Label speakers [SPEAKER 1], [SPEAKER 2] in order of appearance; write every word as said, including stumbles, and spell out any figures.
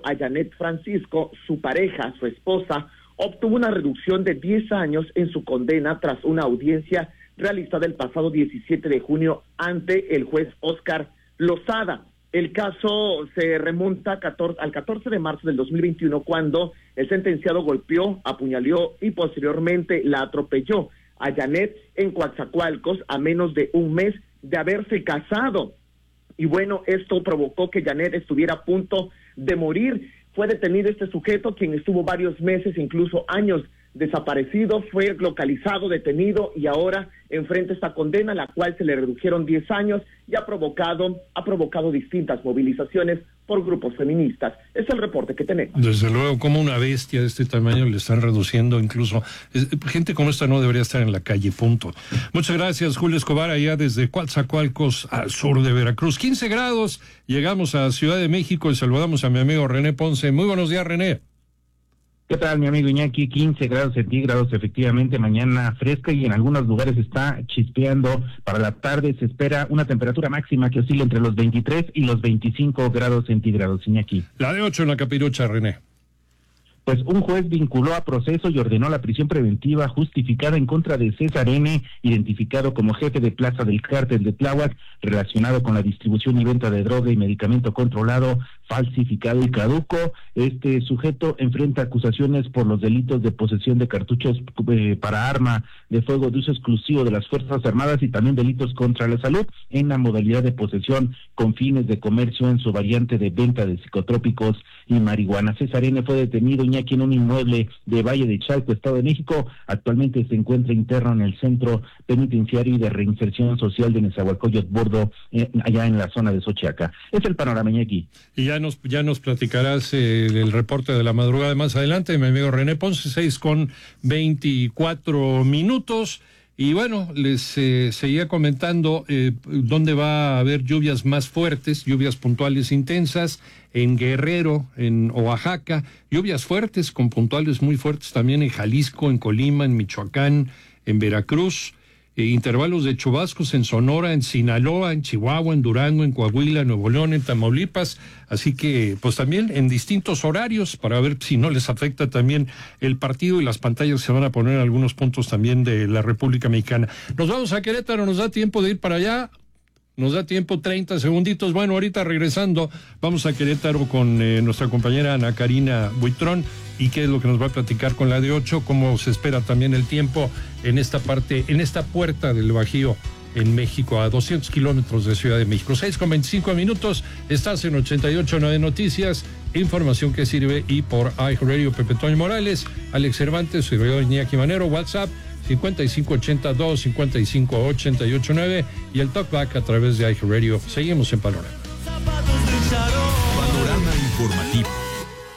[SPEAKER 1] a Janet Francisco, su pareja, su esposa, obtuvo una reducción de diez años en su condena tras una audiencia realizada el pasado diecisiete de junio ante el juez Oscar Lozada. El caso se remonta al catorce de marzo del dos mil veintiuno, cuando el sentenciado golpeó, apuñaló y posteriormente la atropelló a Janet en Coatzacoalcos a menos de un mes de haberse casado. Y bueno, esto provocó que Janet estuviera a punto de morir. Fue detenido este sujeto, quien estuvo varios meses, incluso años, desaparecido, fue localizado, detenido y ahora enfrenta esta condena, la cual se le redujeron diez años y ha provocado, ha provocado distintas movilizaciones por grupos feministas. Es el reporte que tenemos.
[SPEAKER 2] Desde luego, como una bestia de este tamaño le están reduciendo incluso. Es, gente como esta no debería estar en la calle, punto. Muchas gracias, Julio Escobar, allá desde Coatzacoalcos, al sur de Veracruz. quince grados, llegamos a Ciudad de México y saludamos a mi amigo René Ponce. Muy buenos días, René.
[SPEAKER 3] ¿Qué tal, mi amigo Iñaki? quince grados centígrados, efectivamente, mañana fresca y en algunos lugares está chispeando. Para la tarde se espera una temperatura máxima que oscila entre los veintitrés y los veinticinco grados centígrados, Iñaki.
[SPEAKER 2] La de ocho en la Capirucha, René.
[SPEAKER 3] Pues un juez vinculó a proceso y ordenó la prisión preventiva justificada en contra de César N., identificado como jefe de plaza del cártel de Tláhuac, relacionado con la distribución y venta de droga y medicamento controlado, falsificado y caduco. Este sujeto enfrenta acusaciones por los delitos de posesión de cartuchos eh, para arma de fuego de uso exclusivo de las Fuerzas Armadas y también delitos contra la salud en la modalidad de posesión con fines de comercio en su variante de venta de psicotrópicos y marihuana. César N. fue detenido aquí en un inmueble de Valle de Chalco, Estado de México. Actualmente se encuentra interno en el Centro Penitenciario y de Reinserción Social de Nezahualcóyotl Bordo, eh, allá en la zona de Xochiaca. Es el panorama, Iñaki.
[SPEAKER 2] Y ya nos, ya nos platicarás eh, el reporte de la madrugada más adelante, mi amigo René Ponce, seis con veinticuatro minutos. Y bueno, les eh, seguía comentando eh, dónde va a haber lluvias más fuertes, lluvias puntuales intensas, en Guerrero, en Oaxaca, lluvias fuertes con puntuales muy fuertes también en Jalisco, en Colima, en Michoacán, en Veracruz, eh, intervalos de chubascos en Sonora, en Sinaloa, en Chihuahua, en Durango, en Coahuila, en Nuevo León, en Tamaulipas, así que pues también en distintos horarios para ver si no les afecta también el partido y las pantallas se van a poner en algunos puntos también de la República Mexicana. Nos vamos a Querétaro, nos da tiempo de ir para allá. Nos da tiempo, treinta segunditos. Bueno, ahorita regresando, vamos a Querétaro con eh, nuestra compañera Ana Karina Buitrón. ¿Y qué es lo que nos va a platicar con la de ocho? Cómo se espera también el tiempo en esta parte, en esta puerta del Bajío en México, a doscientos kilómetros de Ciudad de México. seis con veinticinco minutos, estás en ochenta y ocho punto nueve Noticias, información que sirve, y por iHeartRadio. Pepe Toño Morales, Alex Cervantes, servidor Iñaki Manero, WhatsApp cincuenta y cinco ochenta y dos, cincuenta y cinco ochenta y ocho nueve y el talkback a través de iHeartRadio. Seguimos en Panorama.